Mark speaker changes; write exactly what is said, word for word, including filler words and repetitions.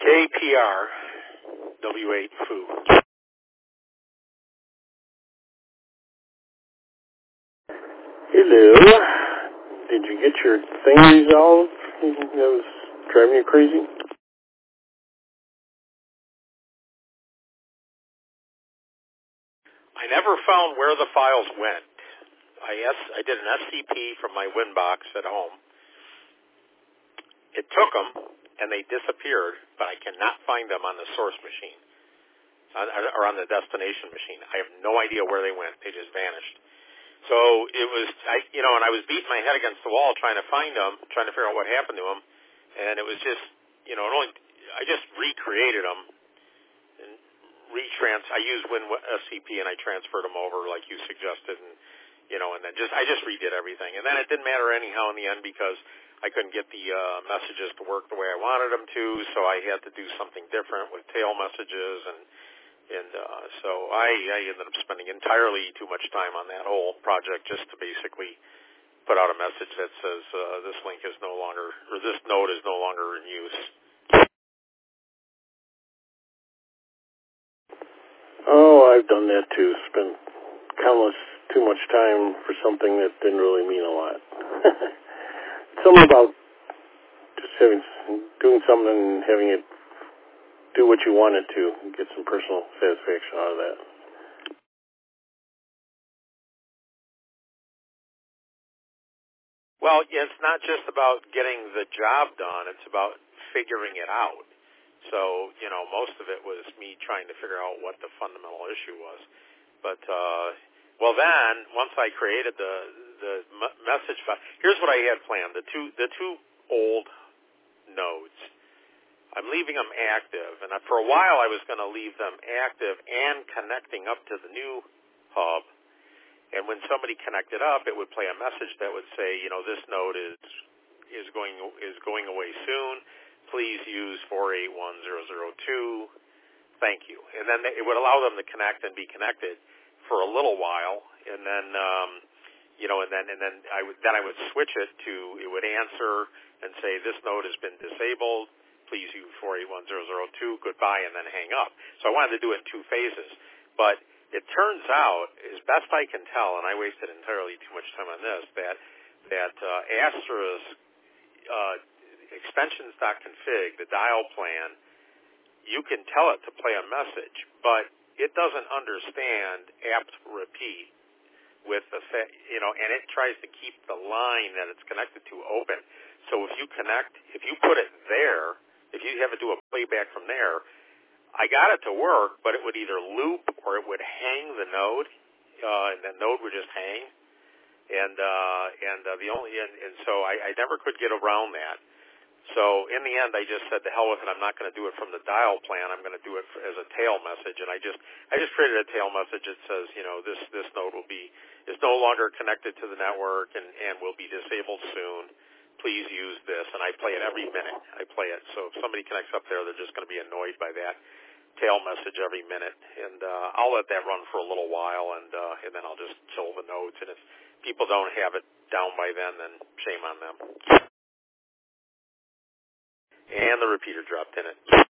Speaker 1: K P R W eight Foo.
Speaker 2: Hello. Did you get your thing resolved that was driving you crazy?
Speaker 1: I never found where the files went. I, S, I did an S C P from my Winbox at home. It took them, and they disappeared, but I cannot find them on the source machine, on, or on the destination machine. I have no idea where they went. They just vanished. So it was, I, you know, and I was beating my head against the wall trying to find them, trying to figure out what happened to them, and it was just, you know, it only, I just recreated them, and retrans. I used Win S C P and I transferred them over like you suggested, and you know, and then just I just redid everything, and then it didn't matter anyhow in the end because I couldn't get the uh, messages to work the way I wanted them to, so I had to do something different with tail messages, and and uh, so I, I ended up spending entirely too much time on that whole project just to basically put out a message that says uh, this link is no longer, or this node is no longer in use.
Speaker 2: Oh, I've done that too. Spent countless too much time for something that didn't really mean a lot. Something about just having doing something and having it do what you want it to and get some personal satisfaction out of that.
Speaker 1: Well, it's not just about getting the job done, it's about figuring it out. So, you know, most of it was me trying to figure out what the fundamental issue was. But, uh, well then, once I created the, the m- message file, here's what I had planned. The two, the two old nodes, I'm leaving them active. And for a while I was going to leave them active and connecting up to the new hub. And when somebody connected up, it would play a message that would say, you know, this node is is going is going away soon. Please use four eight one zero zero two. Thank you. And then it would allow them to connect and be connected for a little while, and then um, you know, and then and then I would then I would switch it to it would answer and say this node has been disabled. Please use four eight one zero zero two. Goodbye, and then hang up. So I wanted to do it in two phases, but it turns out, as best I can tell, and I wasted entirely too much time on this, that that uh, Astra's uh, extensions.config, the dial plan, you can tell it to play a message, but it doesn't understand apt repeat with the, fa- you know, and it tries to keep the line that it's connected to open. So if you connect, if you put it there, if you have it do a playback from there, I got it to work, but it would either loop or it would hang the node, uh, and the node would just hang. And uh, and uh, the only and, and so I, I never could get around that. So in the end, I just said to hell with it. I'm not going to do it from the dial plan. I'm going to do it for, as a tail message. And I just I just created a tail message that says, you know, this this node will be is no longer connected to the network and, and will be disabled soon. Please use this. And I play it every minute. I play it. So if somebody connects up there, they're just going to be annoyed by that tail message every minute, and uh, I'll let that run for a little while, and uh, and then I'll just kill the nodes. And if people don't have it down by then, then shame on them. And the repeater dropped in it.